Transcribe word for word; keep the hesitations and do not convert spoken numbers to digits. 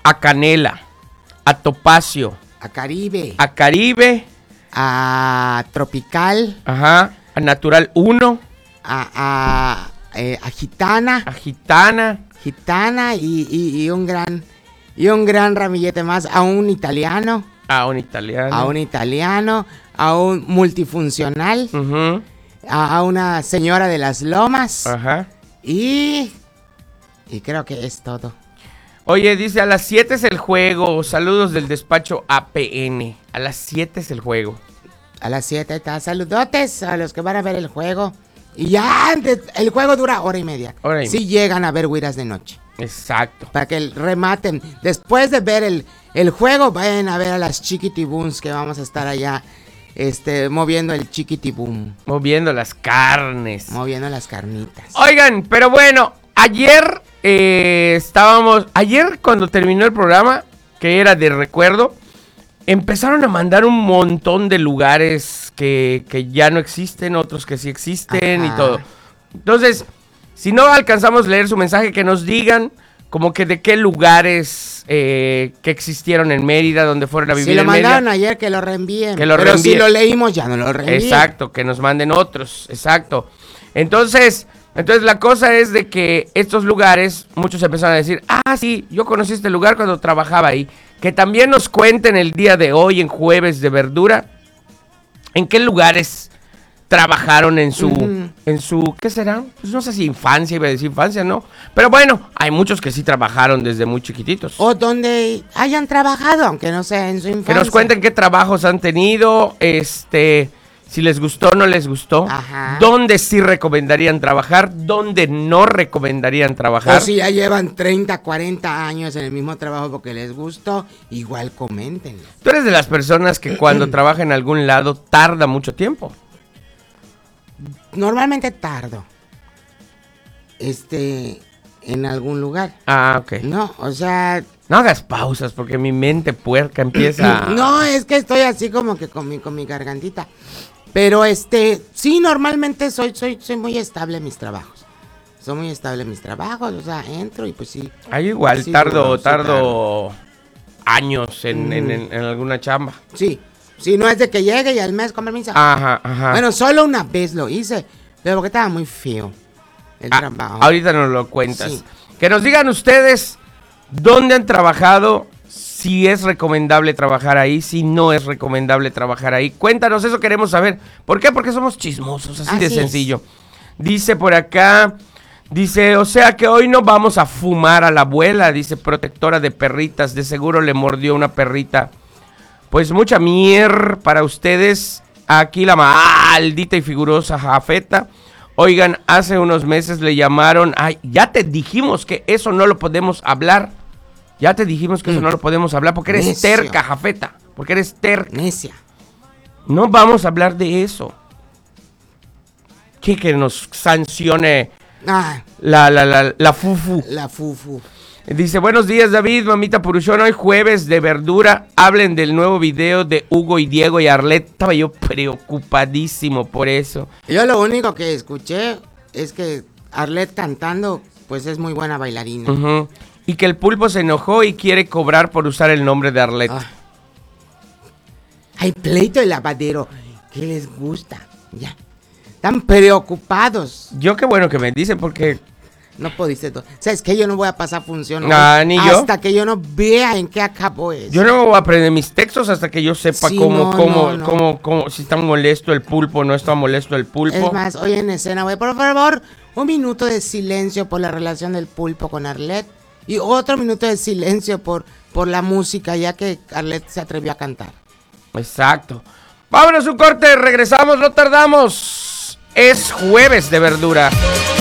a Canela, a Topacio, a Caribe, a Caribe, a Tropical, ajá, a Natural uno, a, a, eh, a Gitana, a Gitana, Gitana y, y, y un gran y un gran ramillete más, a un italiano, a un italiano, a un italiano, a un multifuncional, uh-huh. a, a una señora de las Lomas, ajá, y y creo que es todo. Oye, dice, a las siete es el juego. Saludos del despacho A P N. A las siete es el juego. A las siete está. Saludotes a los que van a ver el juego. Y ya, el juego dura hora y media. Hora y si media. llegan a ver Güiras de Noche. Exacto. Para que rematen. Después de ver el, el juego, vayan a ver a las Chiquitiboons, que vamos a estar allá este, moviendo el Chiquitiboom. Moviendo las carnes. Moviendo las carnitas. Oigan, pero bueno, ayer... Eh, estábamos, ayer cuando terminó el programa, que era de recuerdo, empezaron a mandar un montón de lugares que, que ya no existen, otros que sí existen. Ajá. Y todo. Entonces, si no alcanzamos a leer su mensaje, que nos digan como que de qué lugares eh, que existieron en Mérida, donde fueron a vivir en Mérida. Si lo mandaron Mérida, ayer, que lo reenvíen. Que lo Pero reenvíen. si lo leímos, ya no lo reenvíen. Exacto, que nos manden otros, exacto. Entonces... Entonces la cosa es de que estos lugares, muchos empezaron a decir, ah, sí, yo conocí este lugar cuando trabajaba ahí. Que también nos cuenten el día de hoy, en Jueves de Verdura, en qué lugares trabajaron en su, uh-huh. en su, ¿qué será? Pues no sé si infancia, iba a decir infancia, ¿no? Pero bueno, hay muchos que sí trabajaron desde muy chiquititos. O donde hayan trabajado, aunque no sea en su infancia. Que nos cuenten qué trabajos han tenido, este... Si les gustó o no les gustó. Ajá. ¿Dónde sí recomendarían trabajar? ¿Dónde no recomendarían trabajar? O si ya llevan treinta, cuarenta años en el mismo trabajo porque les gustó, igual coméntenlo. ¿Tú eres de las personas que cuando trabaja en algún lado tarda mucho tiempo? Normalmente tardo. Este, en algún lugar. Ah, ok. No, o sea... No hagas pausas porque mi mente puerca empieza... No, es que estoy así como que con mi, con mi gargantita. Pero este, sí, normalmente soy, soy, soy muy estable en mis trabajos. Soy muy estable en mis trabajos, o sea, entro y pues sí. Ahí igual, sí, tardo, duro, sí, tardo tardo. años en, Mm. en, en, en alguna chamba. Sí, sí, no es de que llegue y al mes con permiso. Ajá, ajá. Bueno, solo una vez lo hice, pero porque estaba muy feo el Ah, trabajo. ahorita nos lo cuentas. Sí. Que nos digan ustedes dónde han trabajado, si es recomendable trabajar ahí, si no es recomendable trabajar ahí. Cuéntanos, eso queremos saber. ¿Por qué? Porque somos chismosos, así, así de sencillo. Es. Dice por acá, dice, o sea que hoy no vamos a fumar a la abuela, dice, protectora de perritas, de seguro le mordió una perrita. Pues mucha mier para ustedes, aquí la maldita y figurosa Jafeta. Oigan, hace unos meses le llamaron, ay, ya te dijimos que eso no lo podemos hablar. Ya te dijimos que mm. eso no lo podemos hablar porque eres Necio. terca, Jafeta. Porque eres terca. Necia. No vamos a hablar de eso. ¿Qué que nos sancione ah. la, la, la, la fufu? La fufu. Dice, buenos días, David, mamita Puruchón, hoy jueves de verdura. Hablen del nuevo video de Hugo y Diego y Arlet. Estaba yo preocupadísimo por eso. Yo lo único que escuché es que Arlet cantando, pues es muy buena bailarina. Uh-huh. Y que el pulpo se enojó y quiere cobrar por usar el nombre de Arlet. Ah. Hay pleito de lavadero. ¿Qué les gusta? Ya. Están preocupados. Yo qué bueno que me dicen porque... No pudiste todo. ¿Sabes qué? Yo no voy a pasar función ah, hoy, ni hasta yo. que yo no vea en qué acabó eso. Yo no voy a aprender mis textos hasta que yo sepa sí, cómo, no, cómo, no, no. cómo, cómo, si está molesto el pulpo, no está molesto el pulpo. Es más, hoy en escena, güey, por favor, un minuto de silencio por la relación del pulpo con Arlet y otro minuto de silencio por, por la música, ya que Arlet se atrevió a cantar. Exacto. Vámonos un corte, regresamos, no tardamos. Es jueves de verdura.